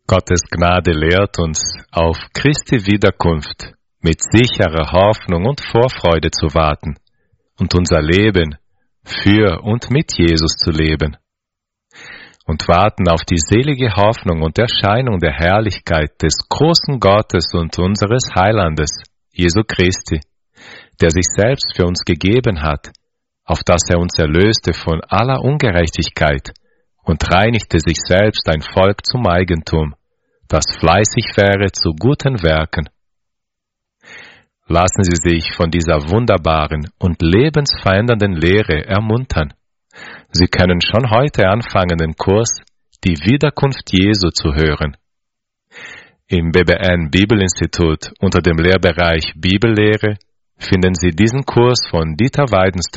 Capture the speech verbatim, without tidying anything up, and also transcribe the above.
Gottes Gnade lehrt uns, auf Christi Wiederkunft mit sicherer Hoffnung und Vorfreude zu warten und unser Leben für und mit Jesus zu leben. Und warten auf die selige Hoffnung und Erscheinung der Herrlichkeit des großen Gottes und unseres Heilandes, Jesu Christi, der sich selbst für uns gegeben hat, auf dass er uns erlöste von aller Ungerechtigkeit und reinigte sich selbst ein Volk zum Eigentum, das fleißig wäre zu guten Werken. Lassen Sie sich von dieser wunderbaren und lebensverändernden Lehre ermuntern. Sie können schon heute anfangen, den Kurs Die Wiederkunft Jesu zu hören. Im B B N Bibelinstitut unter dem Lehrbereich Bibellehre finden Sie diesen Kurs von Dieter Weidenstern